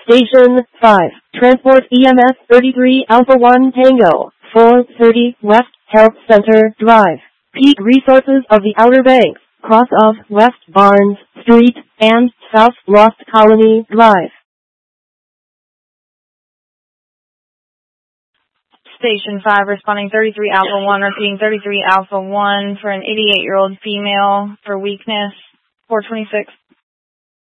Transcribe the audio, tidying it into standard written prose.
Station 5, Transport EMS 33 Alpha 1 Tango, 430 West Health Center Drive. Peak resources of the Outer Banks, cross of West Barnes Street and South Lost Colony Drive. Station 5 responding 33 Alpha 1, repeating 33 Alpha 1 for an 88-year-old female for weakness, 426